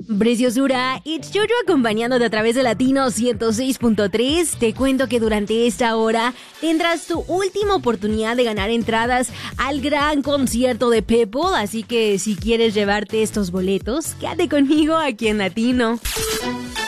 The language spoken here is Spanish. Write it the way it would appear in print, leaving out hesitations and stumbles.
Preciosura, it's Jojo acompañándote a través de Latino 106.3. Te cuento que durante esta hora tendrás tu última oportunidad de ganar entradas al gran concierto de Pepo, así que si quieres llevarte estos boletos, quédate conmigo aquí en Latino.